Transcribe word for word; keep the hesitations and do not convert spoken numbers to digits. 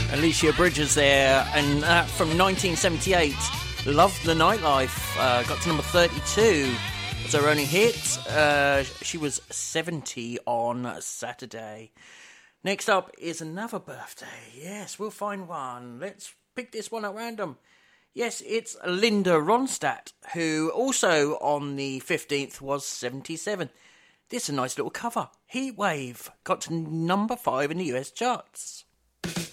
Alicia Bridges there, and uh, from nineteen seventy-eight, Love the Nightlife, uh, got to number thirty-two. It's her only hit. Uh, she was seventy on Saturday. Next up is another birthday. Yes, we'll find one. Let's pick this one at random. Yes, it's Linda Ronstadt, who also on the fifteenth was seventy-seven. This is a nice little cover. Heatwave got to number five in the U S charts.